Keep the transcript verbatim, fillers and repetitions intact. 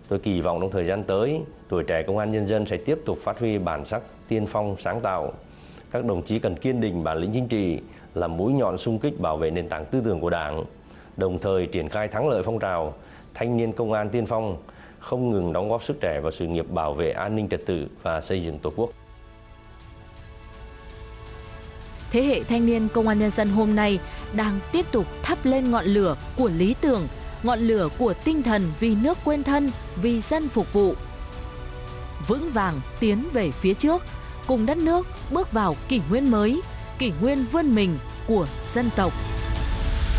Tôi kỳ vọng trong thời gian tới, tuổi trẻ Công an Nhân dân sẽ tiếp tục phát huy bản sắc tiên phong sáng tạo. Các đồng chí cần kiên định bản lĩnh chính trị, làm mũi nhọn xung kích bảo vệ nền tảng tư tưởng của Đảng, đồng thời triển khai thắng lợi phong trào thanh niên công an tiên phong, không ngừng đóng góp sức trẻ vào sự nghiệp bảo vệ an ninh trật tự và xây dựng Tổ quốc. Thế hệ thanh niên Công an Nhân dân hôm nay đang tiếp tục thắp lên ngọn lửa của lý tưởng, ngọn lửa của tinh thần vì nước quên thân, vì dân phục vụ. Vững vàng tiến về phía trước, cùng đất nước bước vào kỷ nguyên mới, kỷ nguyên vươn mình của dân tộc.